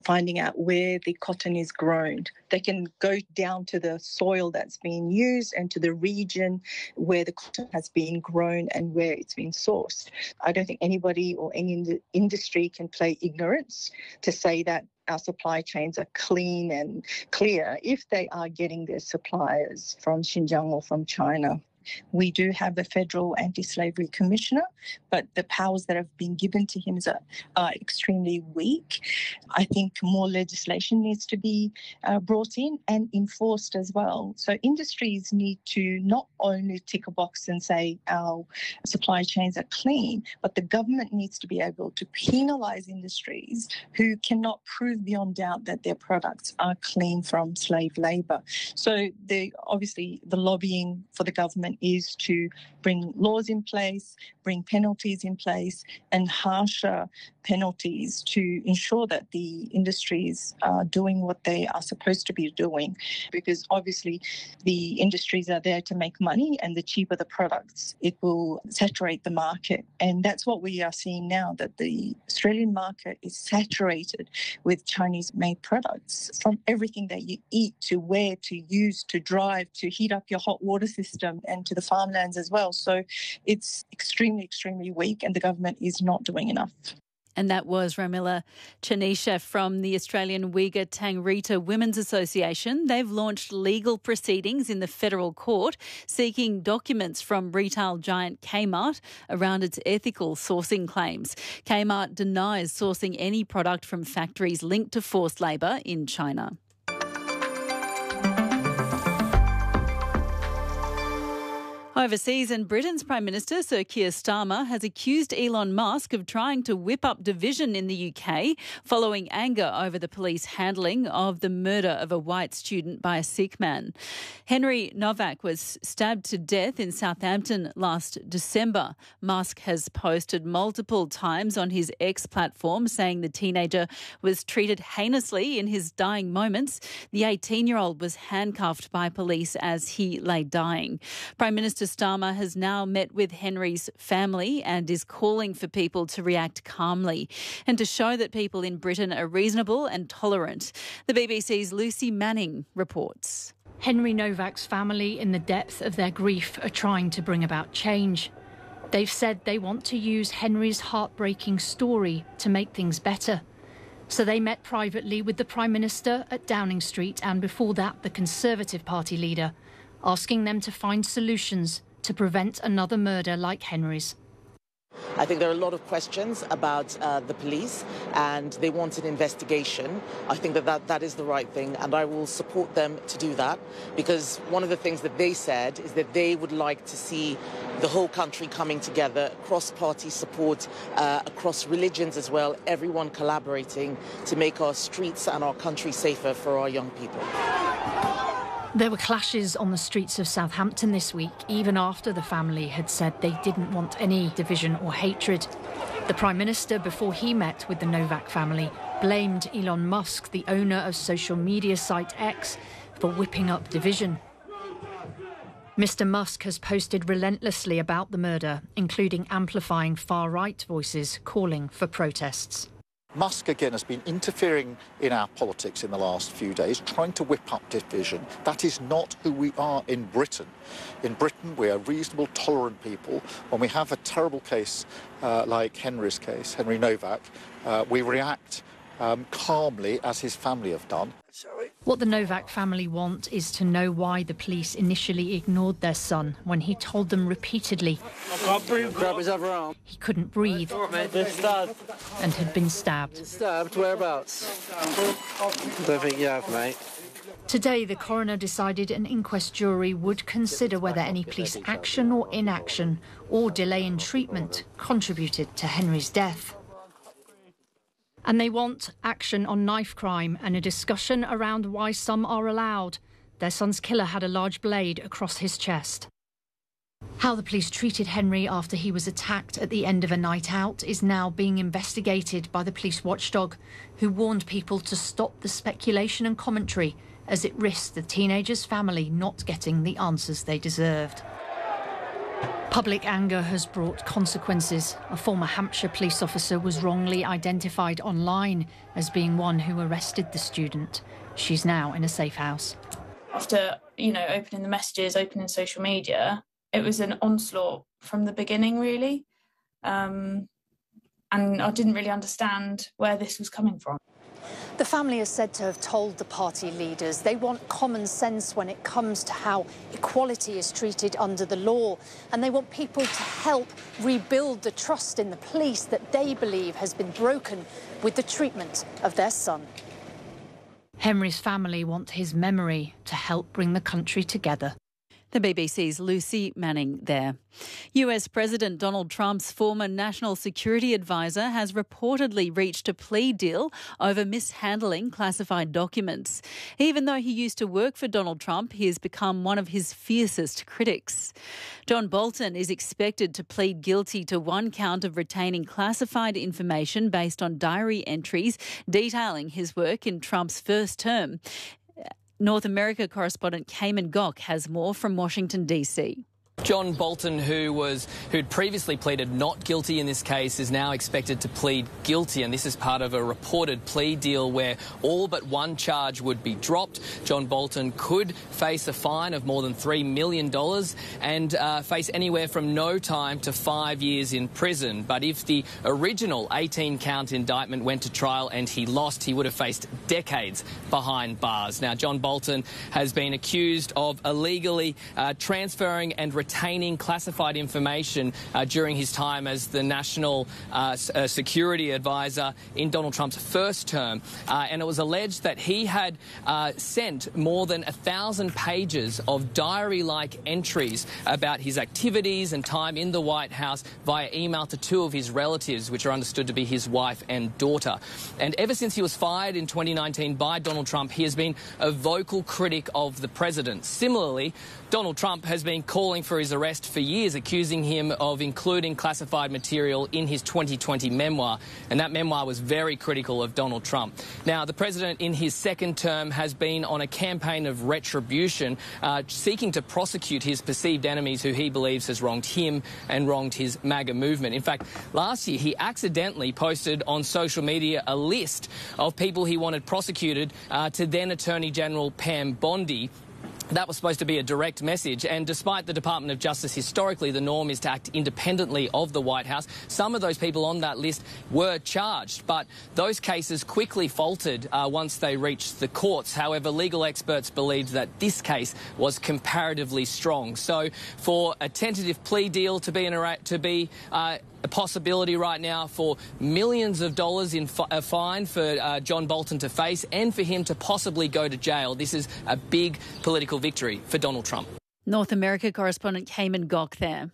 finding out where the cotton is grown. They can go down to the soil that's being used and to the region where the cotton has been grown and where it's been sourced. I don't think anybody or any industry can play ignorance to say that our supply chains are clean and clear if they are getting their suppliers from Xinjiang or from China. We do have a federal anti-slavery commissioner, but the powers that have been given to him are extremely weak. I think more legislation needs to be brought in and enforced as well. So industries need to not only tick a box and say our supply chains are clean, but the government needs to be able to penalise industries who cannot prove beyond doubt that their products are clean from slave labour. So obviously the lobbying for the government is to bring laws in place, bring penalties in place, and harsher penalties to ensure that the industries are doing what they are supposed to be doing. Because obviously the industries are there to make money, and the cheaper the products, it will saturate the market. And that's what we are seeing now, that the Australian market is saturated with Chinese-made products. From everything that you eat to wear to use to drive to heat up your hot water system and to the farmlands as well. So it's extremely, extremely weak, and the government is not doing enough. And that was Ramila Chanisha from the Australian Uyghur Tangrita Women's Association. They've launched legal proceedings in the federal court seeking documents from retail giant Kmart around its ethical sourcing claims. Kmart denies sourcing any product from factories linked to forced labour in China. Overseas, and Britain's Prime Minister Sir Keir Starmer has accused Elon Musk of trying to whip up division in the UK following anger over the police handling of the murder of a white student by a Sikh man. Henry Novak was stabbed to death in Southampton last December. Musk has posted multiple times on his X platform saying the teenager was treated heinously in his dying moments. The 18-year-old was handcuffed by police as he lay dying. Prime Minister Starmer has now met with Henry's family and is calling for people to react calmly and to show that people in Britain are reasonable and tolerant. The BBC's Lucy Manning reports. Henry Novak's family, in the depth of their grief, are trying to bring about change. They've said they want to use Henry's heartbreaking story to make things better. So they met privately with the Prime Minister at Downing Street and before that the Conservative Party leader, asking them to find solutions to prevent another murder like Henry's. I think there are a lot of questions about the police, and they want an investigation. I think that is the right thing, and I will support them to do that, because one of the things that they said is that they would like to see the whole country coming together, cross-party support, across religions as well, everyone collaborating to make our streets and our country safer for our young people. There were clashes on the streets of Southampton this week, even after the family had said they didn't want any division or hatred. The Prime Minister, before he met with the Novak family, blamed Elon Musk, the owner of social media site X, for whipping up division. Mr. Musk has posted relentlessly about the murder, including amplifying far-right voices calling for protests. Musk, again, has been interfering in our politics in the last few days, trying to whip up division. That is not who we are in Britain. In Britain, we are reasonable, tolerant people. When we have a terrible case like Henry's case, Henry Novak, we react calmly, as his family have done. What the Novak family want is to know why the police initially ignored their son when he told them repeatedly he couldn't breathe and had been stabbed. Stabbed? Whereabouts? Don't think you have, mate. Today, the coroner decided an inquest jury would consider whether any police action or inaction or delay in treatment contributed to Henry's death. And they want action on knife crime and a discussion around why some are allowed. Their son's killer had a large blade across his chest. How the police treated Henry after he was attacked at the end of a night out is now being investigated by the police watchdog, who warned people to stop the speculation and commentary as it risked the teenager's family not getting the answers they deserved. Public anger has brought consequences. A former Hampshire police officer was wrongly identified online as being one who arrested the student. She's now in a safe house. After, opening the messages, opening social media, it was an onslaught from the beginning, really. And I didn't really understand where this was coming from. The family is said to have told the party leaders they want common sense when it comes to how equality is treated under the law, and they want people to help rebuild the trust in the police that they believe has been broken with the treatment of their son. Henry's family want his memory to help bring the country together. The BBC's Lucy Manning there. US President Donald Trump's former national security advisor has reportedly reached a plea deal over mishandling classified documents. Even though he used to work for Donald Trump, he has become one of his fiercest critics. John Bolton is expected to plead guilty to one count of retaining classified information based on diary entries detailing his work in Trump's first term. North America correspondent Cayman Gok has more from Washington, D.C. John Bolton, who'd previously pleaded not guilty in this case, is now expected to plead guilty, and this is part of a reported plea deal where all but one charge would be dropped. John Bolton could face a fine of more than $3 million and face anywhere from no time to 5 years in prison. But if the original 18-count indictment went to trial and he lost, he would have faced decades behind bars. Now, John Bolton has been accused of illegally transferring and retaining classified information during his time as the national security advisor in Donald Trump's first term. And it was alleged that he had sent more than 1,000 pages of diary-like entries about his activities and time in the White House via email to two of his relatives, which are understood to be his wife and daughter. And ever since he was fired in 2019 by Donald Trump, he has been a vocal critic of the president. Similarly, Donald Trump has been calling for his arrest for years, accusing him of including classified material in his 2020 memoir, and that memoir was very critical of Donald Trump. Now, the president in his second term has been on a campaign of retribution, seeking to prosecute his perceived enemies who he believes has wronged him and wronged his MAGA movement. In fact, last year he accidentally posted on social media a list of people he wanted prosecuted to then Attorney General Pam Bondi. That was supposed to be a direct message, and despite the Department of Justice historically, the norm is to act independently of the White House. Some of those people on that list were charged, but those cases quickly faltered once they reached the courts. However, legal experts believed that this case was comparatively strong. So for a tentative plea deal to be a possibility right now for millions of dollars in a fine for John Bolton to face and for him to possibly go to jail. This is a big political victory for Donald Trump. North America correspondent Cayman Gok there.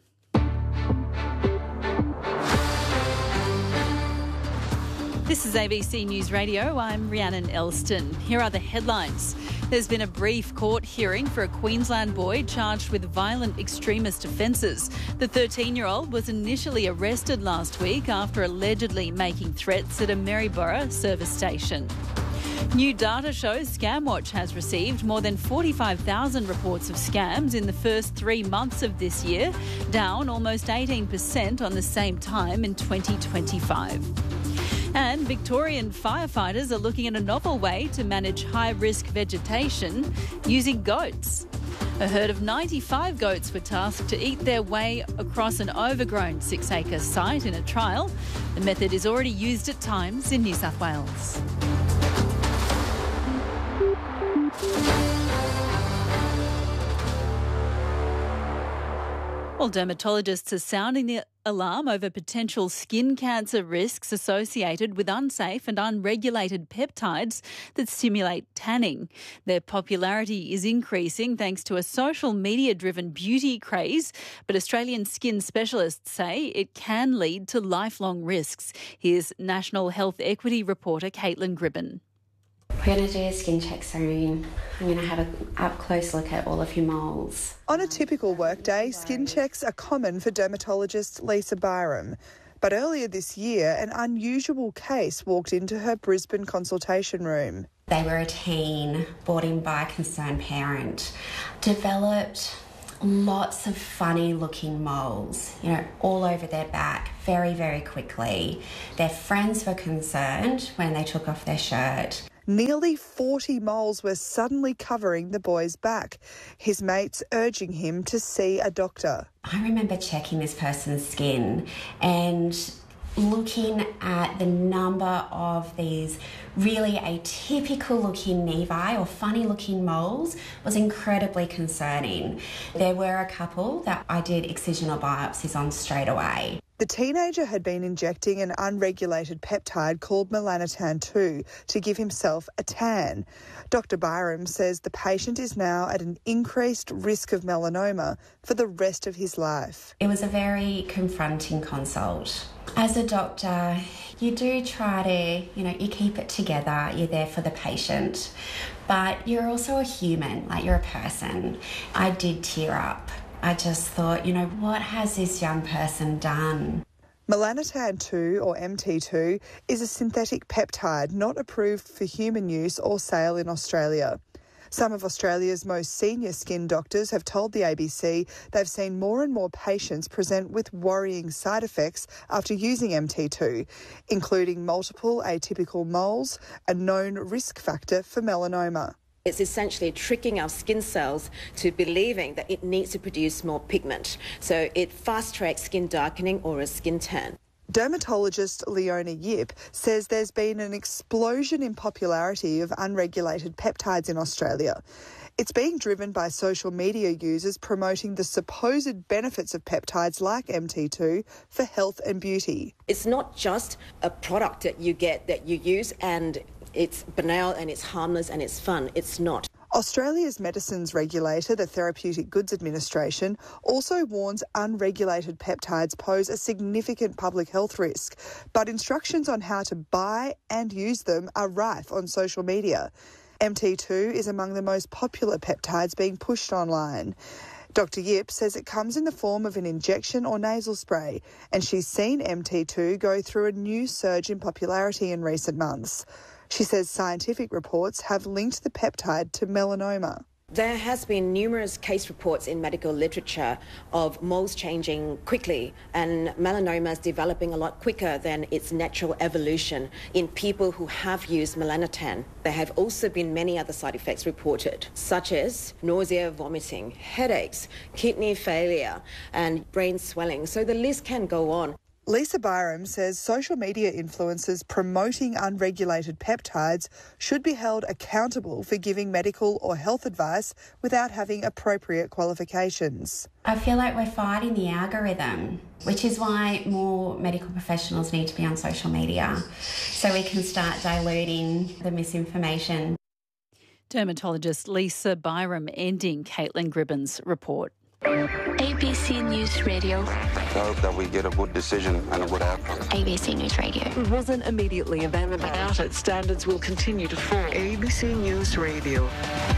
This is ABC News Radio. I'm Rhiannon Elston. Here are the headlines. There's been a brief court hearing for a Queensland boy charged with violent extremist offences. The 13-year-old was initially arrested last week after allegedly making threats at a Maryborough service station. New data shows ScamWatch has received more than 45,000 reports of scams in the first 3 months of this year, down almost 18% on the same time in 2025. And Victorian firefighters are looking at a novel way to manage high-risk vegetation using goats. A herd of 95 goats were tasked to eat their way across an overgrown 6-acre site in a trial. The method is already used at times in New South Wales. Well, dermatologists are sounding the alarm over potential skin cancer risks associated with unsafe and unregulated peptides that stimulate tanning. Their popularity is increasing thanks to a social media-driven beauty craze, but Australian skin specialists say it can lead to lifelong risks. Here's National Health Equity reporter Caitlin Gribben. We're going to do a skin check soon. I'm going to have an up-close look at all of your moles. On a typical workday, skin checks are common for dermatologist Lisa Byram. But earlier this year, an unusual case walked into her Brisbane consultation room. They were a teen brought in by a concerned parent, developed lots of funny looking moles, you know, all over their back very, very quickly. Their friends were concerned when they took off their shirt. Nearly 40 moles were suddenly covering the boy's back, his mates urging him to see a doctor. I remember checking this person's skin and looking at the number of these really atypical looking nevi or funny looking moles was incredibly concerning. There were a couple that I did excisional biopsies on straight away. The teenager had been injecting an unregulated peptide called melanotan-2 to give himself a tan. Dr. Byram says the patient is now at an increased risk of melanoma for the rest of his life. It was a very confronting consult. As a doctor, you do try to, you keep it together, you're there for the patient, but you're also a human, like you're a person. I did tear up. I just thought, what has this young person done? Melanotan-2, or MT2, is a synthetic peptide not approved for human use or sale in Australia. Some of Australia's most senior skin doctors have told the ABC they've seen more and more patients present with worrying side effects after using MT2, including multiple atypical moles, a known risk factor for melanoma. It's essentially tricking our skin cells to believing that it needs to produce more pigment. So it fast-tracks skin darkening or a skin tan. Dermatologist Leona Yip says there's been an explosion in popularity of unregulated peptides in Australia. It's being driven by social media users promoting the supposed benefits of peptides like MT2 for health and beauty. It's not just a product that you get, that you use, and it's banal and it's harmless and it's fun. It's not. Australia's medicines regulator, the Therapeutic Goods Administration, also warns unregulated peptides pose a significant public health risk, but instructions on how to buy and use them are rife on social media. MT2 is among the most popular peptides being pushed online. Dr. Yip says it comes in the form of an injection or nasal spray, and she's seen MT2 go through a new surge in popularity in recent months. She says scientific reports have linked the peptide to melanoma. There has been numerous case reports in medical literature of moles changing quickly and melanomas developing a lot quicker than its natural evolution in people who have used melanotan. There have also been many other side effects reported, such as nausea, vomiting, headaches, kidney failure and brain swelling. So the list can go on. Lisa Byram says social media influencers promoting unregulated peptides should be held accountable for giving medical or health advice without having appropriate qualifications. I feel like we're fighting the algorithm, which is why more medical professionals need to be on social media so we can start diluting the misinformation. Dermatologist Lisa Byram ending Caitlin Gribbon's report. ABC News Radio. I hope that we get a good decision and a good outcome. ABC News Radio. It wasn't immediately available. Out it, standards will continue to fall. ABC News Radio.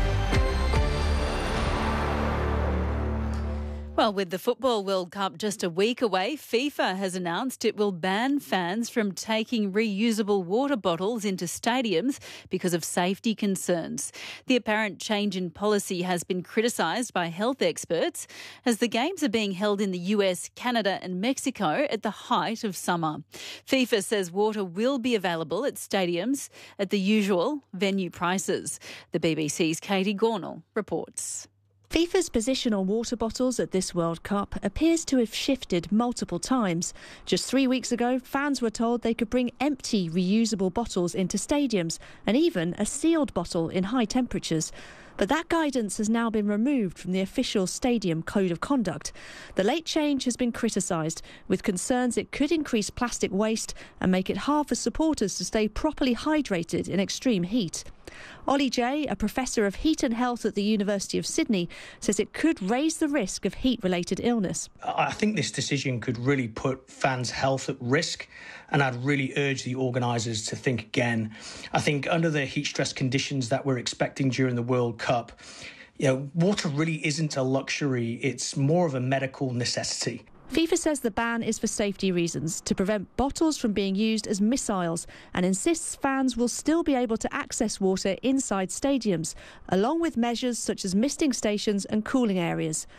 Well, with the Football World Cup just a week away, FIFA has announced it will ban fans from taking reusable water bottles into stadiums because of safety concerns. The apparent change in policy has been criticised by health experts as the games are being held in the US, Canada and Mexico at the height of summer. FIFA says water will be available at stadiums at the usual venue prices. The BBC's Katie Gornall reports. FIFA's position on water bottles at this World Cup appears to have shifted multiple times. Just 3 weeks ago, fans were told they could bring empty reusable bottles into stadiums and even a sealed bottle in high temperatures. But that guidance has now been removed from the official stadium code of conduct. The late change has been criticised, with concerns it could increase plastic waste and make it hard for supporters to stay properly hydrated in extreme heat. Ollie Jay, a professor of heat and health at the University of Sydney, says it could raise the risk of heat-related illness. I think this decision could really put fans' health at risk, and I'd really urge the organisers to think again. I think under the heat-stress conditions that we're expecting during the World Cup, water really isn't a luxury, it's more of a medical necessity. FIFA says the ban is for safety reasons, to prevent bottles from being used as missiles, and insists fans will still be able to access water inside stadiums, along with measures such as misting stations and cooling areas.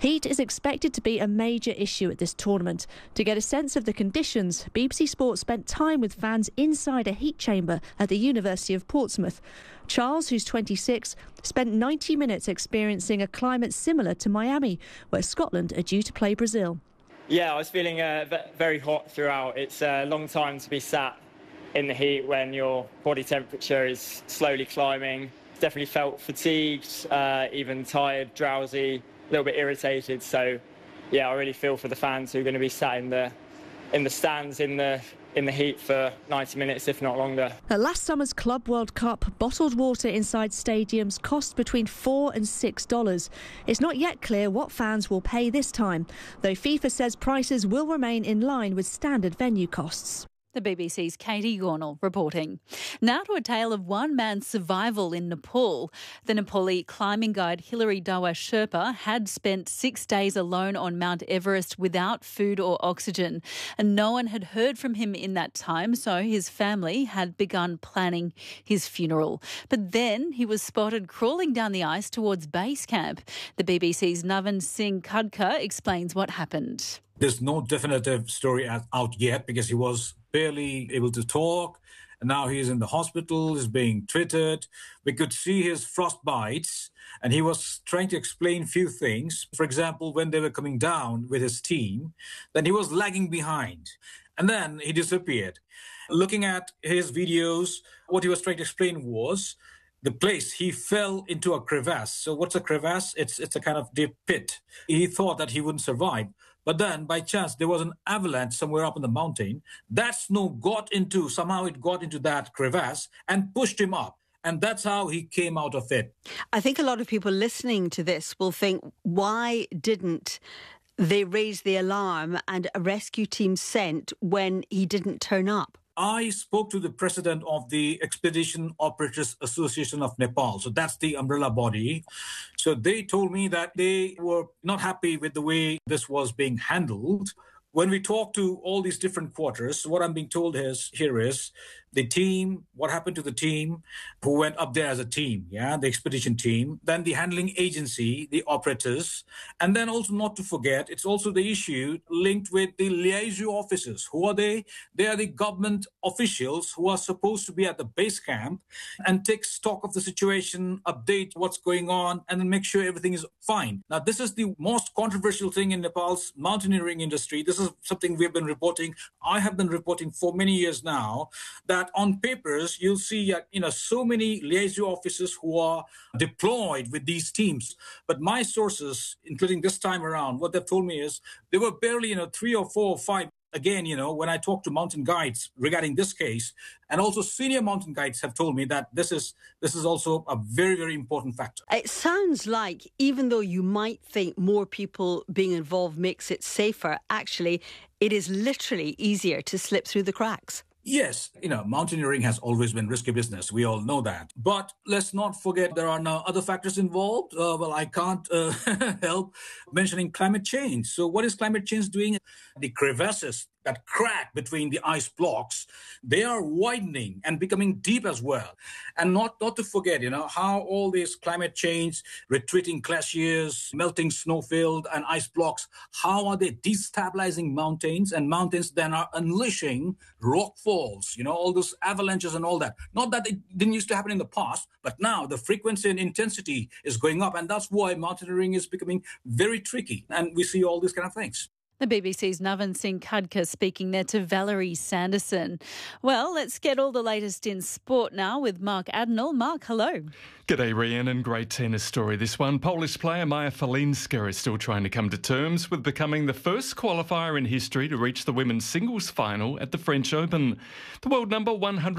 Heat is expected to be a major issue at this tournament. To get a sense of the conditions, BBC Sport spent time with fans inside a heat chamber at the University of Portsmouth. Charles, who's 26, spent 90 minutes experiencing a climate similar to Miami, where Scotland are due to play Brazil. Yeah, I was feeling very hot throughout. It's a long time to be sat in the heat when your body temperature is slowly climbing. Definitely felt fatigued, even tired, drowsy, a little bit irritated. So, yeah, I really feel for the fans who are going to be sat in the stands in the heat for 90 minutes, if not longer. At last summer's Club World Cup, bottled water inside stadiums cost between $4 and $6. It's not yet clear what fans will pay this time, though FIFA says prices will remain in line with standard venue costs. The BBC's Katie Gornall reporting. Now to a tale of one man's survival in Nepal. The Nepali climbing guide Hilary Dawa Sherpa had spent 6 days alone on Mount Everest without food or oxygen, and no one had heard from him in that time, so his family had begun planning his funeral. But then he was spotted crawling down the ice towards base camp. The BBC's Navan Singh Khadka explains what happened. There's no definitive story out yet because he was barely able to talk. And now he's in the hospital, he's being treated. We could see his frostbites, and he was trying to explain a few things. For example, when they were coming down with his team, then he was lagging behind. And then he disappeared. Looking at his videos, what he was trying to explain was the place he fell into a crevasse. So what's a crevasse? It's a kind of deep pit. He thought that he wouldn't survive. But then, by chance, there was an avalanche somewhere up in the mountain. That snow somehow it got into that crevasse and pushed him up. And that's how he came out of it. I think a lot of people listening to this will think, why didn't they raise the alarm and a rescue team sent when he didn't turn up? I spoke to the president of the Expedition Operators Association of Nepal. So that's the umbrella body. So they told me that they were not happy with the way this was being handled. When we talk to all these different quarters, what I'm being told here is the team, what happened to the team who went up there as a team, the expedition team, then the handling agency, the operators, and then also not to forget, it's also the issue linked with the liaison officers. Who are they? They are the government officials who are supposed to be at the base camp and take stock of the situation, update what's going on, and then make sure everything is fine. Now, this is the most controversial thing in Nepal's mountaineering industry. This is something we've been reporting. I have been reporting for many years now that on papers, you'll see, so many liaison officers who are deployed with these teams. But my sources, including this time around, what they've told me is there were barely, 3 or 4 or 5. Again, when I talk to mountain guides regarding this case, and also senior mountain guides have told me that this is also a very, very important factor. It sounds like even though you might think more people being involved makes it safer, actually, it is literally easier to slip through the cracks. Yes, mountaineering has always been risky business. We all know that. But let's not forget there are now other factors involved. I can't help mentioning climate change. So what is climate change doing? The crevasses that crack between the ice blocks, they are widening and becoming deep as well. And not to forget, how all this climate change, retreating glaciers, melting snowfield and ice blocks, how are they destabilizing mountains? And mountains then are unleashing rock falls, all those avalanches and all that. Not that it didn't used to happen in the past, but now the frequency and intensity is going up. And that's why mountaineering is becoming very tricky. And we see all these kind of things. The BBC's Navan Singh Khadka speaking there to Valerie Sanderson. Well, let's get all the latest in sport now with Mark Adenall. Mark, hello. G'day, Rhian, and great tennis story this one. Polish player Maja Falinska is still trying to come to terms with becoming the first qualifier in history to reach the women's singles final at the French Open. The world number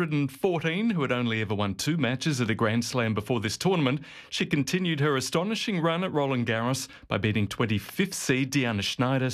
114, who had only ever won 2 matches at a Grand Slam before this tournament, she continued her astonishing run at Roland Garros by beating 25th seed Diana Schneider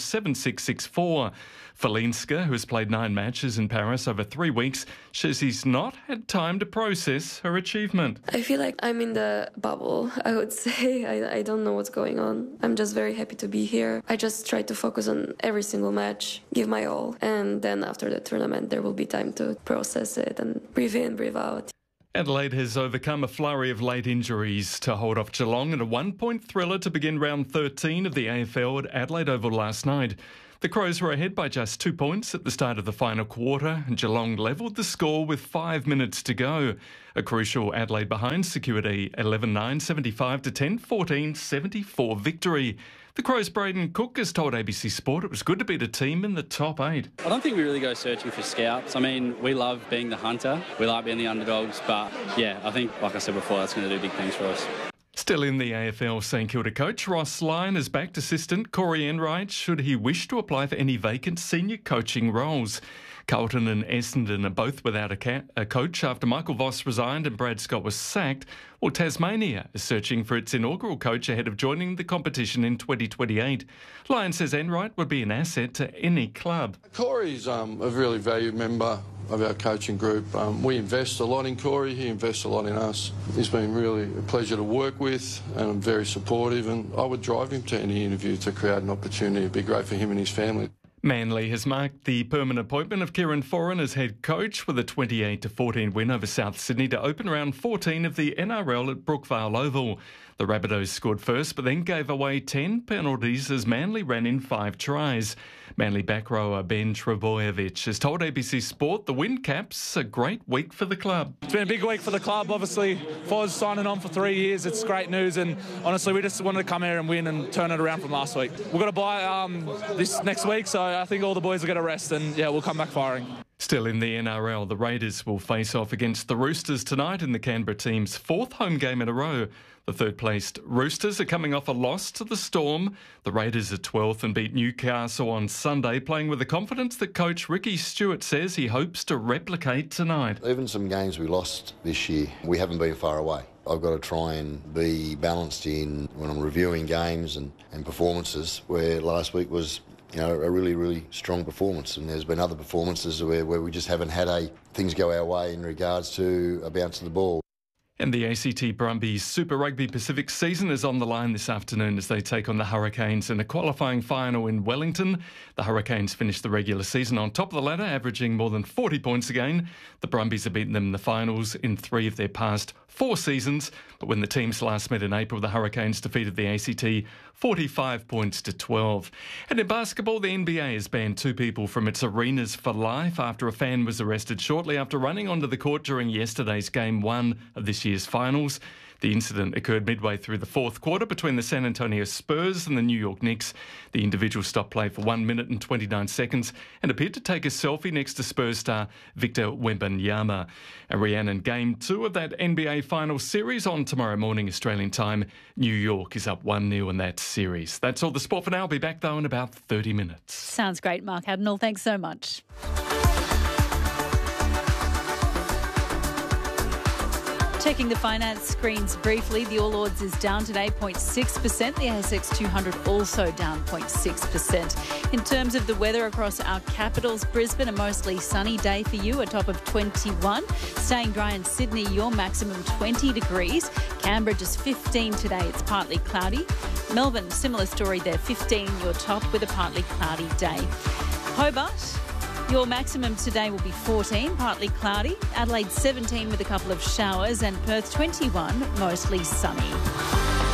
7-6, 6-4. Falinska, who has played 9 matches in Paris over 3 weeks, says he's not had time to process her achievement. I feel like I'm in the bubble, I would say. I don't know what's going on. I'm just very happy to be here. I just try to focus on every single match, give my all, and then after the tournament there will be time to process it and breathe in, breathe out. Adelaide has overcome a flurry of late injuries to hold off Geelong in a 1-point thriller to begin round 13 of the AFL at Adelaide Oval last night. The Crows were ahead by just 2 points at the start of the final quarter, and Geelong levelled the score with 5 minutes to go. A crucial Adelaide behind secured a 11-9, 75-10, 14-74 victory. The Crows' Braden Cook has told ABC Sport it was good to beat a team in the top 8. I don't think we really go searching for scalps. I mean, we love being the hunter. We like being the underdogs. But, yeah, I think, like I said before, that's going to do big things for us. Still in the AFL, St Kilda coach Ross Lyon has backed assistant Corey Enright should he wish to apply for any vacant senior coaching roles. Carlton and Essendon are both without a coach after Michael Voss resigned and Brad Scott was sacked, while Tasmania is searching for its inaugural coach ahead of joining the competition in 2028. Lyon says Enright would be an asset to any club. Corey's a really valued member of our coaching group. We invest a lot in Corey, he invests a lot in us. He's been really a pleasure to work with and I'm very supportive, and I would drive him to any interview to create an opportunity. It'd be great for him and his family. Manly has marked the permanent appointment of Kieran Foran as head coach with a 28-14 win over South Sydney to open round 14 of the NRL at Brookvale Oval. The Rabbitohs scored first but then gave away 10 penalties as Manly ran in 5 tries. Manly back rower Ben Trebojevic has told ABC Sport the win caps a great week for the club. It's been a big week for the club, obviously. Foz signing on for 3 years, it's great news, and honestly we just wanted to come here and win and turn it around from last week. We've got to buy this next week, so I think all the boys will get a rest and yeah, we'll come back firing. Still in the NRL, the Raiders will face off against the Roosters tonight in the Canberra team's 4th home game in a row. The third-placed Roosters are coming off a loss to the Storm. The Raiders are 12th and beat Newcastle on Sunday, playing with the confidence that coach Ricky Stewart says he hopes to replicate tonight. Even some games we lost this year, we haven't been far away. I've got to try and be balanced in when I'm reviewing games and performances, where last week was a really, really strong performance, and there's been other performances where we just haven't had things go our way in regards to a bounce of the ball. And the ACT Brumbies Super Rugby Pacific season is on the line this afternoon as they take on the Hurricanes in a qualifying final in Wellington. The Hurricanes finished the regular season on top of the ladder, averaging more than 40 points a game. The Brumbies have beaten them in the finals in 3 of their past 4 seasons, but when the teams last met in April, the Hurricanes defeated the ACT 45 points to 12. And in basketball, the NBA has banned 2 people from its arenas for life after a fan was arrested shortly after running onto the court during yesterday's Game 1 of this year's finals. The incident occurred midway through the 4th quarter between the San Antonio Spurs and the New York Knicks. The individual stopped play for 1 minute and 29 seconds and appeared to take a selfie next to Spurs star Victor Wembanyama. And Rhiannon, Game 2 of that NBA Finals series on tomorrow morning Australian time. New York is up 1-0 in that series. That's all the sport for now. I'll be back though in about 30 minutes. Sounds great, Mark Adenall. Thanks so much. Checking the finance screens briefly, the All Ords is down today 0.6%. The ASX 200 also down 0.6%. In terms of the weather across our capitals, Brisbane, a mostly sunny day for you, a top of 21. Staying dry in Sydney, your maximum 20 degrees. Canberra just 15 today, it's partly cloudy. Melbourne, similar story there, 15 your top with a partly cloudy day. Hobart, your maximum today will be 14, partly cloudy. Adelaide 17 with a couple of showers, and Perth 21, mostly sunny.